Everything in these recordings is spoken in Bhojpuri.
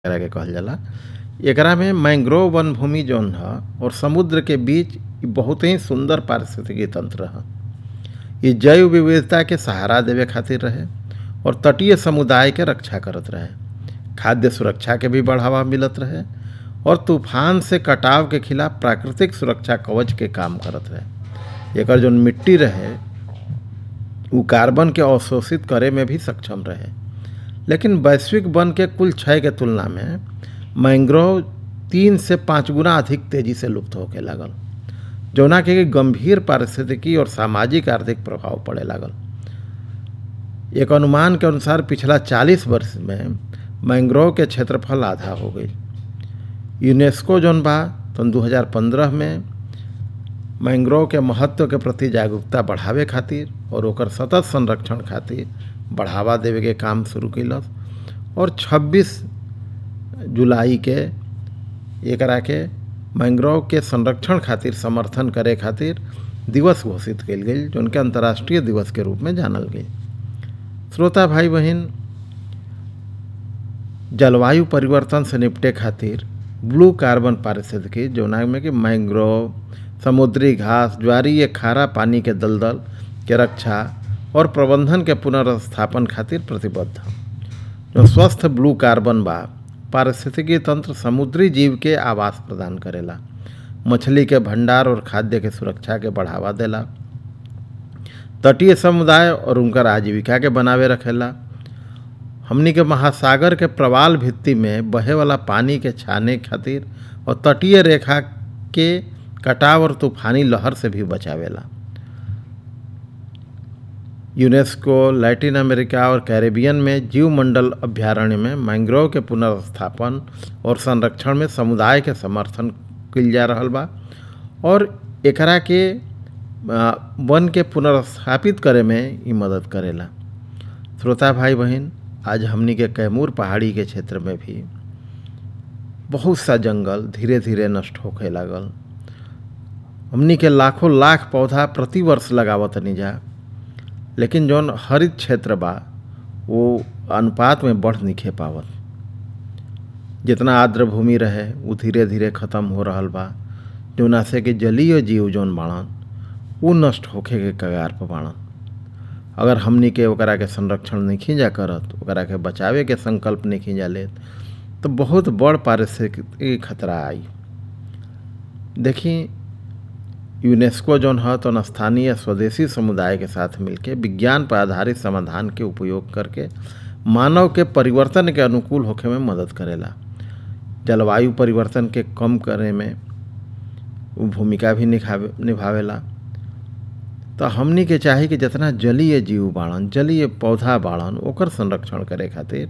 एकरा के कहल जाला। एकरा में मैंग्रोव वन भूमि जौन ह और समुद्र के बीच इ बहुत ही सुंदर पारिस्थितिकी तंत्र ह। इ जैव विविधता के सहारा देवे खातिर रहे और तटीय समुदाय के रक्षा करत रहे। खाद्य सुरक्षा के भी बढ़ावा मिलत रहे और तूफान से कटाव के खिलाफ प्राकृतिक सुरक्षा कवच के काम करत रहे। एकर जौन मिट्टी रहे उ कार्बन के अवशोषित करे में भी सक्षम रहे। लेकिन वैश्विक वन के कुल क्षय के तुलना में मैंग्रोव 3 से 5 गुना अधिक तेजी से लुप्त होके लागल, जौना के गंभीर पारिस्थितिकी और सामाजिक आर्थिक प्रभाव पड़े लागल। एक अनुमान के अनुसार पिछला 40 वर्ष में मैंग्रोव के क्षेत्रफल आधा हो गई। यूनेस्को जौन बा सन 2015 में मैंग्रोव के महत्व के प्रति जागरूकता बढ़ावे खातिर और ओकर सतत संरक्षण खातिर बढ़ावा देवे के काम शुरू कैलस और 26 जुलाई के एकरा के मैंग्रोव के संरक्षण खातिर समर्थन करे खातिर दिवस घोषित कइल गई, जौन के अंतर्राष्ट्रीय दिवस के रूप में जानल गई। श्रोता भाई बहन, जलवायु परिवर्तन से निपटे खातिर ब्लू कार्बन पारिस्थितिकी जौना में कि मैंग्रोव, समुद्री घास, ज्वारीय खारा पानी के दलदल के रक्षा और प्रबंधन के पुनर्स्थापन खातिर प्रतिबद्ध ह। जो स्वस्थ ब्लू कार्बन बा पारिस्थितिकी तंत्र समुद्री जीव के आवास प्रदान करेला, मछली के भंडार और खाद्य के सुरक्षा के बढ़ावा देला, तटीय समुदाय और उनकर आजीविका के बनावे रखेला, हमनी के महासागर के प्रवाल भित्ति में बहे वाला पानी के छाने खातिर और तटीय रेखा के कटाव और तूफानी लहर से भी बचावेला। यूनेस्को लैटिन अमेरिका और कैरेबियन में जीवमंडल अभ्यारण्य में मैंग्रोव के पुनर्स्थापन और संरक्षण में समुदाय के समर्थन कइल जा रहल बा और एकरा के वन के पुनर्स्थापित करे में ई मदद करेला। श्रोता भाई बहन, आज हमनी के कैमूर पहाड़ी के क्षेत्र में भी बहुत सा जंगल धीरे धीरे नष्ट होखे लागल। हमनी के लाखों लाख पौधा प्रति वर्ष लगावत नहीं जा, लेकिन जौन हरित क्षेत्र बा वो अनुपात में बढ़ नहीं पावत। जितना आर्द्र भूमि रहे वो धीरे धीरे खत्म हो रहल बा, जौना से कि जलीय जीव जौन बाड़न वो नष्ट होखे के कगार पर बाड़न। अगर हमनी के ओकरा के संरक्षण नहीं जा करत, ओकरा के बचावे के संकल्प नहीं जा लेत, तो बहुत बड़ पारिस्थितिकी खतरा आई। देखी, यूनेस्को जौन है तो स्थानीय स्वदेशी समुदाय के साथ मिलकर विज्ञान पर आधारित समाधान के उपयोग करके मानव के परिवर्तन के अनुकूल होखे में मदद करेला। जलवायु परिवर्तन के कम करे में वो भूमिका भी निभावेला। तो हमनी के चाही कि जितना जलीय जीव बाड़न, जलीय पौधा बाड़न, ओकर संरक्षण करे खातिर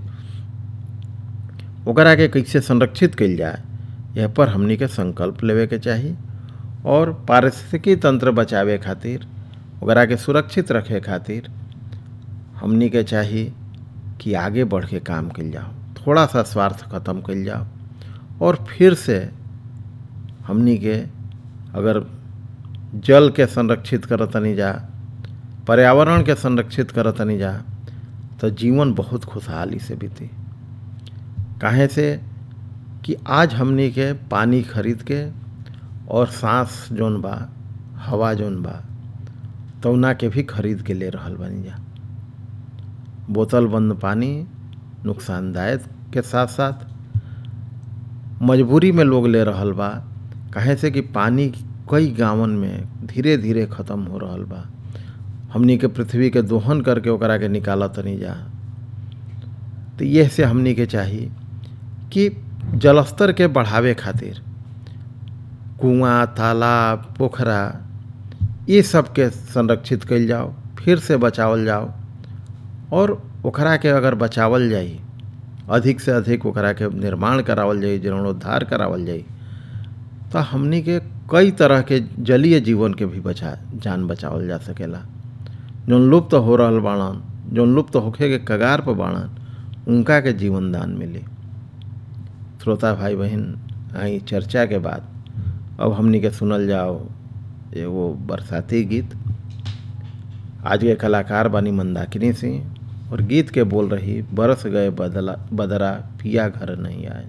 ओकरा के कैसे संरक्षित कइल जाए, यह पर हमनी के संकल्प लेवे के चाही और पारिस्थितिकी तंत्र बचावे खातिर, ओकरा के सुरक्षित रखे खातिर हमनी के चाही कि आगे बढ़ के काम कइल जाओ, थोड़ा सा स्वार्थ खत्म कइल जाओ और फिर से हमनी के अगर जल के संरक्षित करतनी जा, पर्यावरण के संरक्षित करतनी जा, तो जीवन बहुत खुशहाली से बीती। काहे से कि आज हमनी के पानी खरीद के और सांस जौन बा, हवा जौन बा, तौना के भी खरीद के ले रहल बनी जा। बोतल बंद पानी नुकसानदायक के साथ साथ मजबूरी में लोग ले रहल बा। काहे से कि पानी कई गांवन में धीरे धीरे ख़त्म हो रहल बा। हमनी के पृथ्वी के दोहन करके ओकरा के निकालत नहीं जा। तो यह से हमनी के चाही कि जलस्तर के बढ़ावे खातिर कुआं, तालाब, पोखरा ये सब के संरक्षित कइल जाओ, फिर से बचावल जाओ और ओकरा के अगर बचावल जाई, अधिक से अधिक ओकरा के निर्माण करावल जाई, जीर्णोद्धार करावल जाई, तो हमनी के कई तरह के जलीय जीवन के भी जान बचावल जा सकेला। जौन लुप्त हो रहल बाड़न, जौन लुप्त होखे के कगार पर बाड़न, उनका के जीवन दान मिली। श्रोता भाई बहन, आई चर्चा के बाद अब हमनी के सुनल जाओ एगो बरसाती गीत। आज के कलाकार बानी मंदाकिनी सिंह और गीत के बोल रही बरस गए बदरा पिया घर नहीं आए।